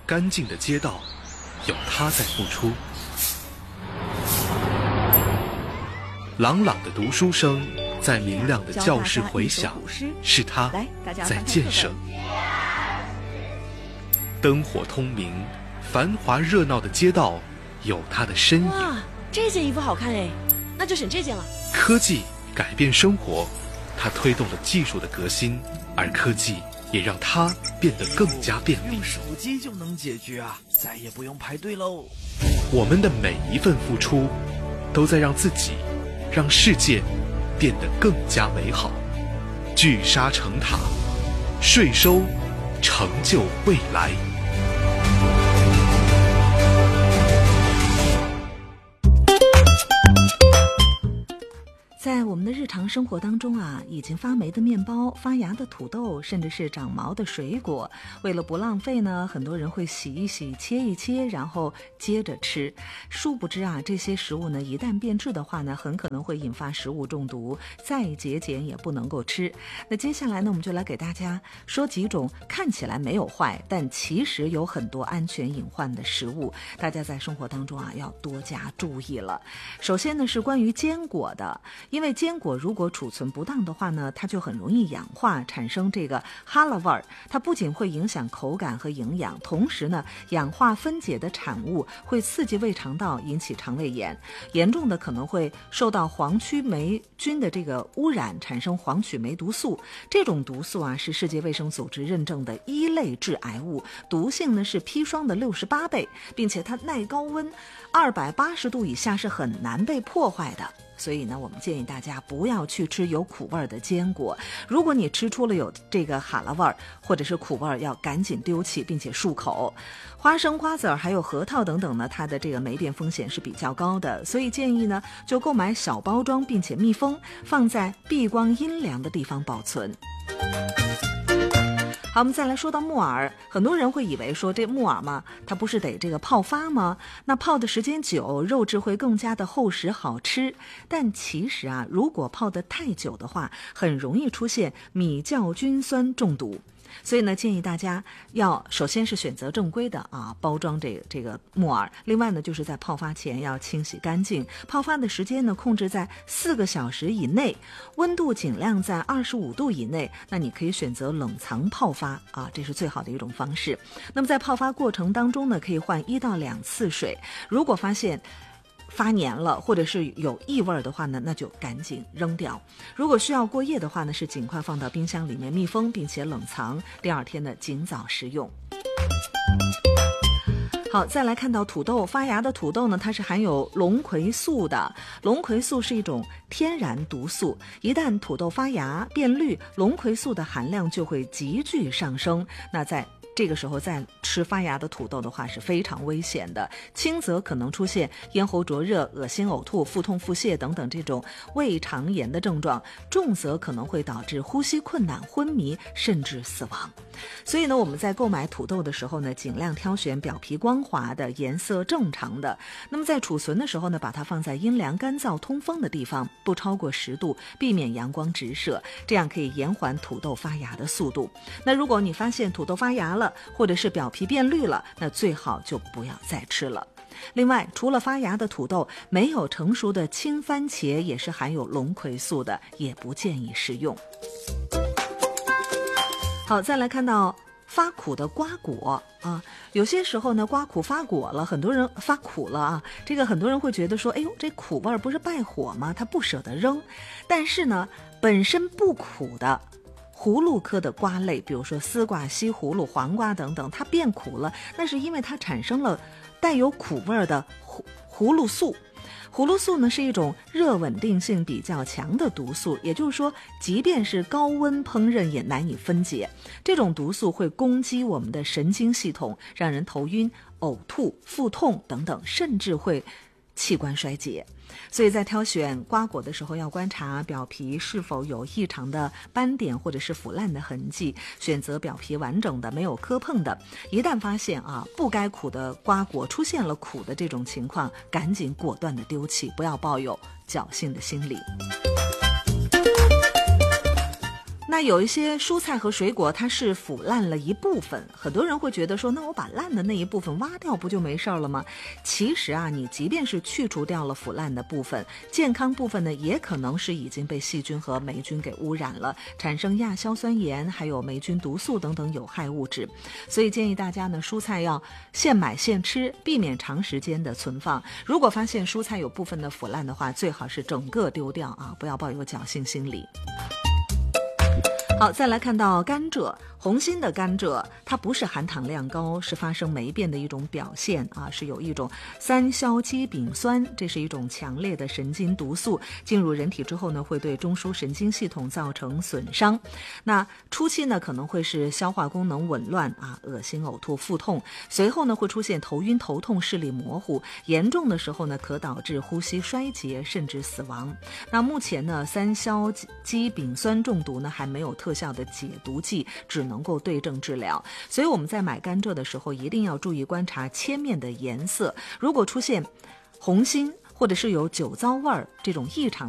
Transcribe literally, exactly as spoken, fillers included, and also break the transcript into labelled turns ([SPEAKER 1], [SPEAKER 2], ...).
[SPEAKER 1] 干净的街道，有他在付出。朗朗的读书声在明亮的教室回响，是他在建设。灯火通明，繁华热闹的街道有他的身影。
[SPEAKER 2] 哇，这件衣服好看哎，那就选这件了。
[SPEAKER 1] 科技改变生活，它推动了技术的革新，而科技也让它变得更加便利。
[SPEAKER 3] 用手机就能解决啊，再也不用排队喽。
[SPEAKER 1] 我们的每一份付出，都在让自己、让世界变得更加美好。聚沙成塔，税收成就未来。
[SPEAKER 4] 在我们的日常生活当中啊，已经发霉的面包、发芽的土豆，甚至是长毛的水果，为了不浪费呢，很多人会洗一洗、切一切，然后接着吃。殊不知啊，这些食物呢，一旦变质的话呢，很可能会引发食物中毒，再节俭也不能够吃。那接下来呢，我们就来给大家说几种看起来没有坏，但其实有很多安全隐患的食物，大家在生活当中啊要多加注意了。首先呢，是关于坚果的。因为坚果如果储存不当的话呢，它就很容易氧化，产生这个哈喇味儿。它不仅会影响口感和营养，同时呢，氧化分解的产物会刺激胃肠道，引起肠胃炎。严重的可能会受到黄曲霉菌的这个污染，产生黄曲霉毒素。这种毒素啊，是世界卫生组织认证的一类致癌物，毒性呢是砒霜的六十八倍，并且它耐高温，二百八十度以下是很难被破坏的。所以呢，我们建议大家不要去吃有苦味的坚果。如果你吃出了有这个哈喇味儿或者是苦味儿，要赶紧丢弃，并且漱口。花生、瓜子儿还有核桃等等呢，它的这个霉变风险是比较高的，所以建议呢就购买小包装，并且密封，放在避光阴凉的地方保存。好，我们再来说到木耳，很多人会以为说这木耳嘛，它不是得这个泡发吗？那泡的时间久，肉质会更加的厚实好吃。但其实啊，如果泡得太久的话，很容易出现米酵菌酸中毒。所以呢，建议大家要首先是选择正规的啊包装这个这个木耳，另外呢就是在泡发前要清洗干净，泡发的时间呢控制在四个小时以内，温度尽量在二十五度以内。那你可以选择冷藏泡发啊，这是最好的一种方式。那么在泡发过程当中呢，可以换一到两次水。如果发现发黏了或者是有异味的话呢，那就赶紧扔掉。如果需要过夜的话呢，是尽快放到冰箱里面密封，并且冷藏，第二天呢尽早食用。好，再来看到土豆，发芽的土豆呢，它是含有龙葵素的。龙葵素是一种天然毒素，一旦土豆发芽变绿，龙葵素的含量就会急剧上升。那在这个时候再吃发芽的土豆的话是非常危险的，轻则可能出现咽喉灼热、恶心呕吐、腹痛腹泻等等这种胃肠炎的症状，重则可能会导致呼吸困难、昏迷甚至死亡。所以呢，我们在购买土豆的时候呢，尽量挑选表皮光滑的、颜色正常的。那么在储存的时候呢，把它放在阴凉、干燥、通风的地方，不超过十度，避免阳光直射，这样可以延缓土豆发芽的速度。那如果你发现土豆发芽了，或者是表皮变绿了，那最好就不要再吃了。另外，除了发芽的土豆，没有成熟的青番茄也是含有龙葵素的，也不建议食用。好，再来看到发苦的瓜果啊，有些时候呢，瓜苦发果了，很多人发苦了啊，这个很多人会觉得说，哎呦，这苦味不是败火吗？他不舍得扔。但是呢，本身不苦的葫芦科的瓜类，比如说丝瓜、西葫芦、黄瓜等等，它变苦了，那是因为它产生了带有苦味的葫葫芦素。葫芦素呢是一种热稳定性比较强的毒素，也就是说，即便是高温烹饪也难以分解。这种毒素会攻击我们的神经系统，让人头晕、呕吐、腹痛等等，甚至会器官衰竭。所以在挑选瓜果的时候，要观察表皮是否有异常的斑点或者是腐烂的痕迹，选择表皮完整的、没有磕碰的。一旦发现啊不该苦的瓜果出现了苦的这种情况，赶紧果断的丢弃，不要抱有侥幸的心理。 那有一些蔬菜和水果它是腐烂了一部分，很多人会觉得说，那我把烂的那一部分挖掉不就没事了吗？其实啊，你即便是去除掉了腐烂的部分，健康部分呢也可能是已经被细菌和霉菌给污染了，产生亚硝酸盐还有霉菌毒素等等有害物质。所以建议大家呢，蔬菜要现买现吃，避免长时间的存放。如果发现蔬菜有部分的腐烂的话，最好是整个丢掉啊，不要抱有侥幸心理。好，再来看到甘蔗，红心的甘蔗它不是含糖量高，是发生霉变的一种表现啊，是有一种三硝基丙酸，这是一种强烈的神经毒素，进入人体之后呢，会对中枢神经系统造成损伤。那初期呢，可能会是消化功能紊乱啊，恶心、呕吐、腹痛，随后呢会出现头晕、头痛、视力模糊，严重的时候呢，可导致呼吸衰竭，甚至死亡。那目前呢，三硝基丙酸中毒呢还没有特效的解毒剂，只能够对症治疗。所以我们在买甘蔗的时候一定要注意观察切面的颜色，如果出现红心或者是有酒糟味儿这种异常